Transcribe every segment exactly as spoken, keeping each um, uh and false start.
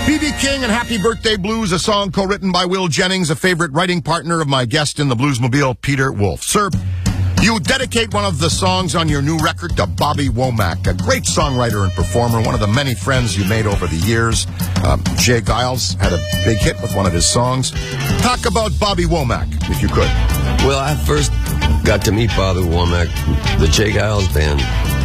B B King and Happy Birthday Blues, a song co-written by Will Jennings, a favorite writing partner of my guest in the Bluesmobile, Peter Wolf. Sir, you dedicate one of the songs on your new record to Bobby Womack, a great songwriter and performer, one of the many friends you made over the years. Um, Jay Giles had a big hit with one of his songs. Talk about Bobby Womack, if you could. Well, I first got to meet Bobby Womack, the Jay Giles Band.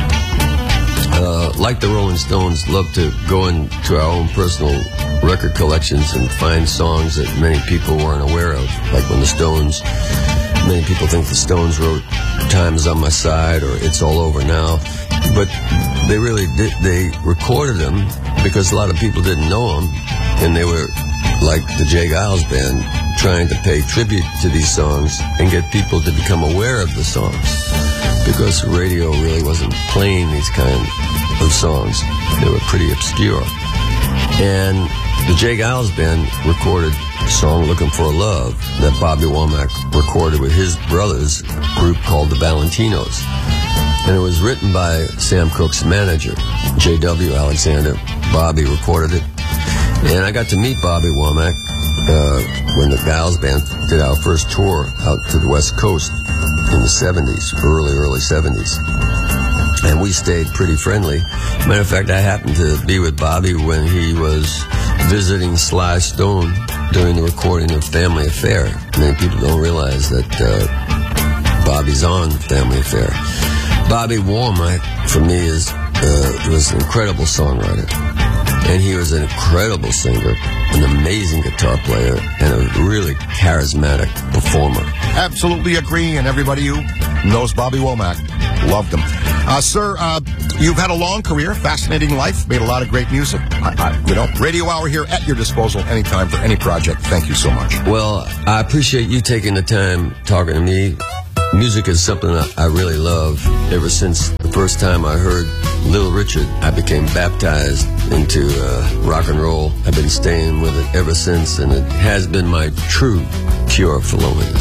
Uh, like the Rolling Stones, love to go into our own personal record collections and find songs that many people weren't aware of. Like when the Stones, many people think the Stones wrote Time Is On My Side or It's All Over Now, but they really did. They recorded them because a lot of people didn't know them, and they were, like the Jay Giles Band, trying to pay tribute to these songs and get people to become aware of the songs, because radio really wasn't playing these kind of songs. They were pretty obscure. And the Jay Giles Band recorded a song, Looking for a Love, that Bobby Womack recorded with his brothers, a group called the Valentinos. And it was written by Sam Cooke's manager, J W Alexander. Bobby recorded it. And I got to meet Bobby Womack uh, when the Giles Band did our first tour out to the West Coast in the seventies, early, early seventies. And we stayed pretty friendly. Matter of fact, I happened to be with Bobby when he was visiting Sly Stone during the recording of Family Affair. Many people don't realize that uh, Bobby's on Family Affair. Bobby Womack, for me, is uh, was an incredible songwriter. And he was an incredible singer, an amazing guitar player, and a really charismatic performer. Absolutely agree, and everybody who knows Bobby Womack loved him. Uh, sir, uh, you've had a long career, fascinating life, made a lot of great music. I, I, you know, Radio Hour here at your disposal anytime for any project. Thank you so much. Well, I appreciate you taking the time talking to me. Music is something I really love. Ever since the first time I heard Little Richard, I became baptized into uh, rock and roll. I've been staying with it ever since, and it has been my true cure for loneliness.